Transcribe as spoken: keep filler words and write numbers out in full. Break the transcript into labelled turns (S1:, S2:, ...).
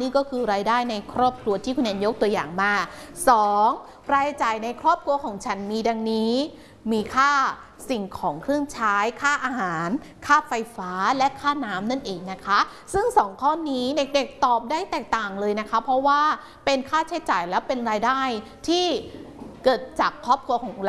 S1: นี่ก็คือรายได้ในครอบครัวที่คุณแอนยกตัวอย่างมาสองรายจ่ายในครอบครัวของฉันมีดังนี้มีค่าสิ่งของเครื่องใช้ค่าอาหารค่าไฟฟ้าและค่าน้ำนั่นเองนะคะซึ่งสองข้อนี้เด็กๆตอบได้แตกต่างเลยนะคะเพราะว่าเป็นค่าใช้จ่ายและเป็นรายได้ที่เกิดจากครอบครัวของ